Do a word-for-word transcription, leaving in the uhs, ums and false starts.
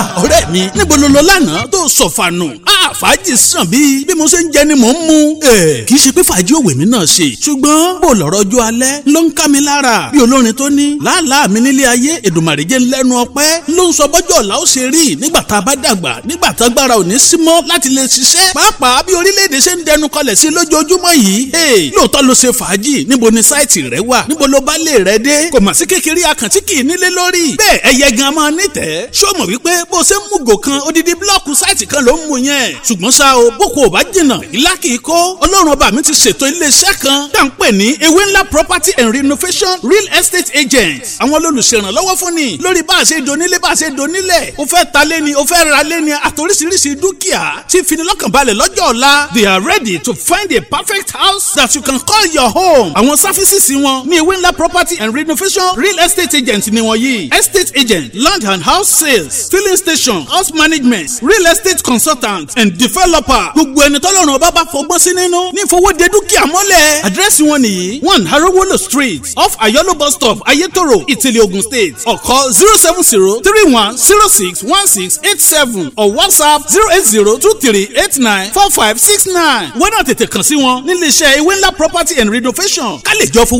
ọ̀rẹ́ mi níbo ló lọ lánàá tó sọ̀fànù? Fàájì sàn bí bí mo ṣe ń jẹ ni mò ń mu. Kì í ṣe pé fàájì òwe mi náà ṣe ṣùgbọ́n bó lọ́rọ̀ ọjọ́ alẹ́ ló ń ká mi lára bí olórin tó ní làálàá mi nílé ayé Èdùmàrè jẹ́ ńlẹ́nu ọpẹ́ ló ń sọ bọ́jọ́ ọ̀la ó ṣe rí nígbà tá a bá dàgbà nígbà tá agbára ò ní sí mọ́ láti lè ṣiṣẹ́ pàápàá bí orílẹ̀-èdè ṣe ń dẹnu kọlẹ̀ sí lójoojúmọ́ yìí. Lóòótọ́ ló ṣe fàájì níbo ni sáìtì rẹ wà níbo ló bá lè rẹ dé kò mà sí kékeré àkàntí kì í nílé lórí bẹ́ẹ̀ ẹyẹ gan máa nítẹ̀ẹ́ ṣó mọ̀ wípé bó ṣe ń mú gò kan odidi blọ́ọ̀kù sáìtì kan ló ń mu yẹn ṣùgbọ́n ṣá o boko ò bá jìnnà ìlà kìí kó ọlọ́run ọba mi ti ṣètò iléeṣẹ́ kan tá à ń pè ní ewé ńlá property and renovation real estate agents àwọn olùṣèrànlọ́wọ́ fún ni lórí bá a ṣe donílé bá a ṣe donílẹ̀ o fẹ́ ta lé ni o fẹ́ ra lé ni àtòríṣiríṣi dúkìá tí finilọ́kànbalẹ̀ lọ́jọ́ ọ̀la they are ready to find a perfect house that you can call your home. àwọn sáfísìsì wọn ní ewé ńlá property and renovation real estate agents ni wọ́n yìí estate agent land and house sales filling station house management real estate consultant and developer gbogbo ẹni tọ́lọ́run ọba bá fọgbọ́n sí nínú ní ìfowóde dúkìá mọ́lẹ̀. àdírẹ́sì wọn nìyí one Harowolo street off Ayolo bus stop Ayetoro Ìtìlẹ̀ Ogun State or call zero seven zero three one zero six one six eight seven or WhatsApp zero eight zero two three eight nine four five six nine. wọ́n náà tètè kàn sí wọn nílé iṣẹ́ ewé ńlá property and renovation ká lè jọ fún